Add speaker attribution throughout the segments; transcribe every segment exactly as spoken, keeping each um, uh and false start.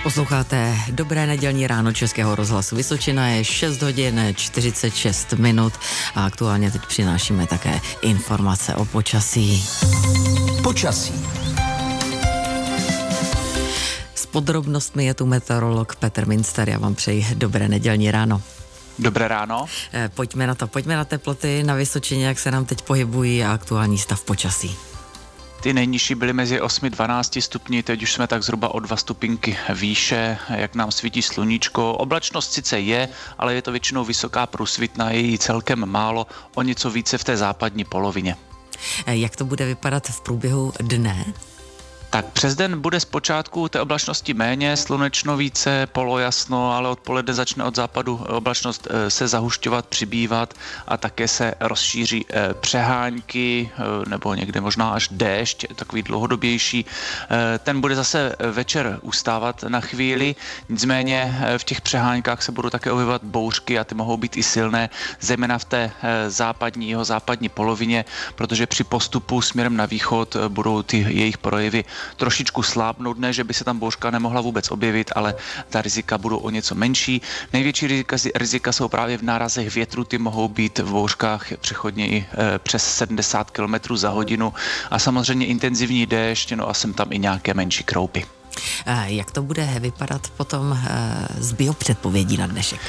Speaker 1: Posloucháte Dobré nedělní ráno Českého rozhlasu Vysočina, je šest hodin čtyřicet šest minut a aktuálně teď přinášíme také informace o počasí.
Speaker 2: Počasí.
Speaker 1: S podrobnostmi je tu meteorolog Petr Minster, já vám přeji dobré nedělní ráno.
Speaker 3: Dobré ráno.
Speaker 1: Pojďme na to, pojďme na teploty na Vysočině, jak se nám teď pohybují a aktuální stav počasí.
Speaker 3: Ty nejnižší byly mezi osm až dvanáct stupni, teď už jsme tak zhruba o dva stupinky výše, jak nám svítí sluníčko. Oblačnost sice je, ale je to většinou vysoká průsvitná, je jí celkem málo, o něco více v té západní polovině.
Speaker 1: Jak to bude vypadat v průběhu dne?
Speaker 3: Tak přes den bude zpočátku té oblačnosti méně, slunečno více, polojasno, ale odpoledne začne od západu oblačnost se zahušťovat, přibývat a také se rozšíří přehánky nebo někde možná až déšť, takový dlouhodobější. Ten bude zase večer ustávat na chvíli, nicméně v těch přeháňkách se budou také objevovat bouřky a ty mohou být i silné, zejména v té západní, jeho západní polovině, protože při postupu směrem na východ budou ty jejich projevy trošičku slábnout, ne, že by se tam bouřka nemohla vůbec objevit, ale ta rizika budou o něco menší. Největší rizika, rizika jsou právě v nárazech větru, ty mohou být v bouřkách přechodně i e, přes sedmdesát kilometrů za hodinu a samozřejmě intenzivní déšť, no a sem tam i nějaké menší kroupy.
Speaker 1: Jak to bude vypadat potom e, z biopředpovědí na dnešek?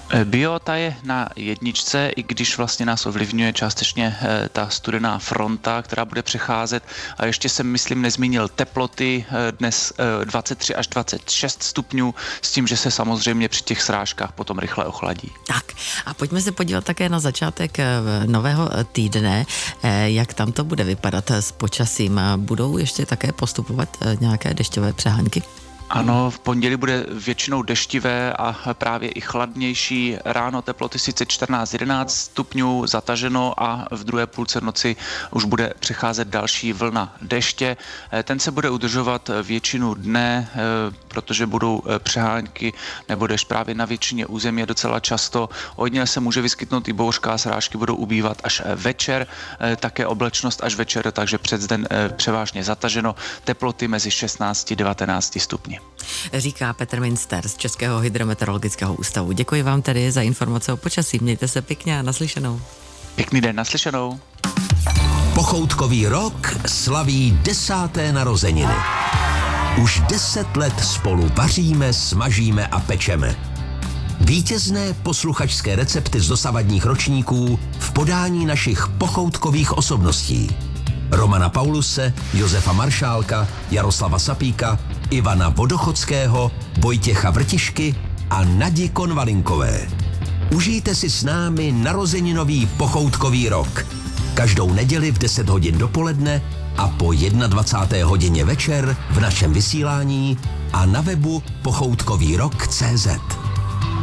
Speaker 3: Biota je na jedničce, i když vlastně nás ovlivňuje částečně ta studená fronta, která bude přecházet. A ještě jsem, myslím, nezmínil teploty, dnes dvacet tři až dvacet šest stupňů, s tím, že se samozřejmě při těch srážkách potom rychle ochladí.
Speaker 1: Tak a pojďme se podívat také na začátek nového týdne, jak tam to bude vypadat s počasím. Budou ještě také postupovat nějaké dešťové přehánky?
Speaker 3: Ano, v pondělí bude většinou deštivé a právě i chladnější. Ráno teploty sice čtrnáct jedenáct stupňů zataženo a v druhé půlce noci už bude přecházet další vlna deště. Ten se bude udržovat většinu dne, protože budou přehánky nebo dešť právě na většině území docela často. Hodně se může vyskytnout i bouřka, srážky budou ubývat až večer, také oblačnost až večer, takže přes den převážně zataženo. Teploty mezi šestnáct a devatenáct stupni.
Speaker 1: Říká Petr Minster z Českého hydrometeorologického ústavu. Děkuji vám tedy za informace o počasí. Mějte se pěkně a naslyšenou.
Speaker 3: Pěkný den, naslyšenou.
Speaker 2: Pochoutkový rok slaví desáté narozeniny. Už deset let spolu vaříme, smažíme a pečeme. Vítězné posluchačské recepty z dosavadních ročníků v podání našich pochoutkových osobností. Romana Pauluse, Josefa Maršálka, Jaroslava Sapíka, Ivana Vodochodského, Vojtěcha Vrtišky a Nadi Konvalinkové. Užijte si s námi narozeninový pochoutkový rok. Každou neděli v deset hodin dopoledne a po dvacáté jedné hodině večer v našem vysílání a na webu pochoutkový rok tečka cé zet.